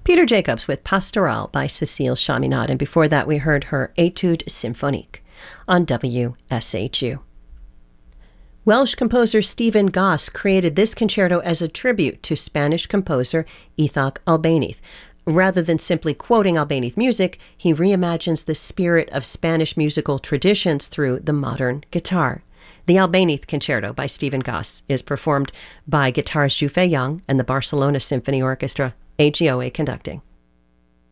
Peter Jacobs with Pastoral by Cécile Chaminade, and before that we heard her Étude Symphonique on WSHU. Welsh composer Stephen Goss created this concerto as a tribute to Spanish composer Ithach Albéniz. Rather than simply quoting Albéniz music, he reimagines the spirit of Spanish musical traditions through the modern guitar. The Albéniz Concerto by Stephen Goss is performed by guitarist Zhu Fei Yang and the Barcelona Symphony Orchestra, AGOA conducting.